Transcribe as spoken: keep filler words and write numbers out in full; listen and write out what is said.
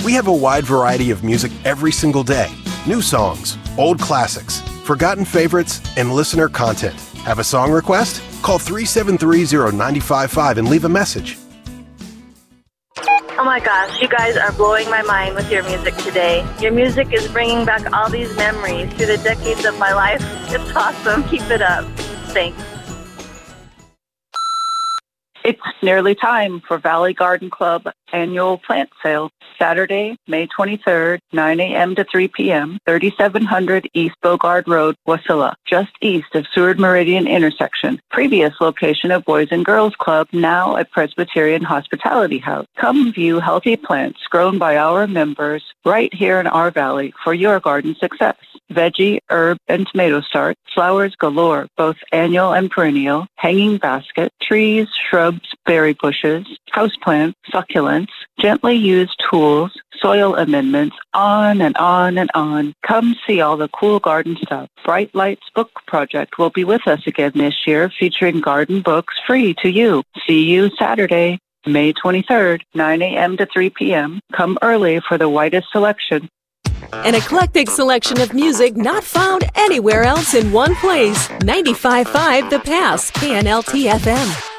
We have a wide variety of music every single day. New songs, old classics, forgotten favorites, and listener content. Have a song request? Call three seven three, zero nine five five and leave a message. Oh my gosh, you guys are blowing my mind with your music today. Your music is bringing back all these memories through the decades of my life. It's awesome. Keep it up. Thanks. It's nearly time for Valley Garden Club annual plant sale. Saturday, May twenty-third, nine a.m. to three p.m., thirty-seven hundred East Bogard Road, Wasilla, just east of Seward Meridian intersection. Previous location of Boys and Girls Club, now a Presbyterian Hospitality House. Come view healthy plants grown by our members right here in our valley for your garden success. Veggie, herb, and tomato start, flowers galore, both annual and perennial, hanging basket, trees, shrubs, berry bushes, houseplants, succulents, gently used tools, soil amendments, on and on and on. Come see all the cool garden stuff. Bright Lights Book Project will be with us again this year, featuring garden books free to you. See you Saturday, May twenty-third, nine a.m. to three p.m. Come early for the widest selection. An eclectic selection of music not found anywhere else in one place. ninety-five point five The Pass, K N L T F M.